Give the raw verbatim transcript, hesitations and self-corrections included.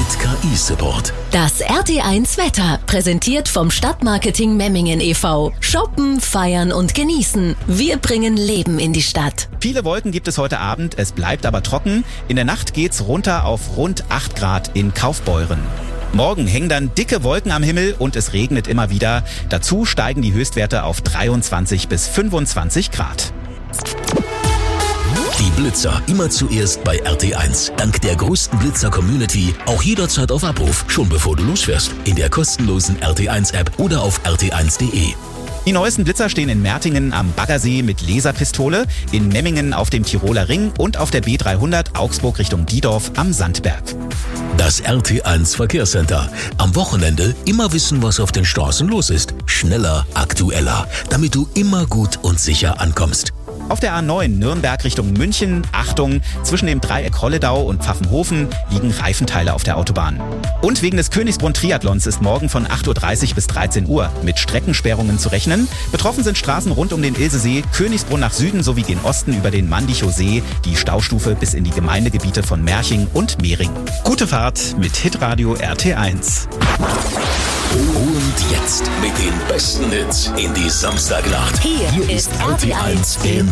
mit K I-Support. Das R T eins Wetter, präsentiert vom Stadtmarketing Memmingen e V Shoppen, feiern und genießen. Wir bringen Leben in die Stadt. Viele Wolken gibt es heute Abend, es bleibt aber trocken. In der Nacht geht's runter auf rund acht Grad in Kaufbeuren. Morgen hängen dann dicke Wolken am Himmel und es regnet immer wieder. Dazu steigen die Höchstwerte auf dreiundzwanzig bis fünfundzwanzig Grad. Die Blitzer immer zuerst bei R T eins. Dank der größten Blitzer-Community auch jederzeit auf Abruf, schon bevor du losfährst. In der kostenlosen R T eins App oder auf r t eins punkt de. Die neuesten Blitzer stehen in Mertingen am Baggersee mit Laserpistole, in Memmingen auf dem Tiroler Ring und auf der B dreihundert Augsburg Richtung Diedorf am Sandberg. Das R T eins Verkehrscenter. Am Wochenende immer wissen, was auf den Straßen los ist. Schneller, aktueller, damit du immer gut und sicher ankommst. Auf der A neun Nürnberg Richtung München, Achtung, zwischen dem Dreieck Holledau und Pfaffenhofen liegen Reifenteile auf der Autobahn. Und wegen des Königsbrunn-Triathlons ist morgen von acht Uhr dreißig bis dreizehn Uhr mit Streckensperrungen zu rechnen. Betroffen sind Straßen rund um den Ilsesee, Königsbrunn nach Süden sowie gen Osten über den Mandichow See, die Staustufe bis in die Gemeindegebiete von Merching und Mehring. Gute Fahrt mit Hitradio R T eins. Und jetzt mit den besten Hits in die Samstagnacht. Hier, Hier ist R T eins.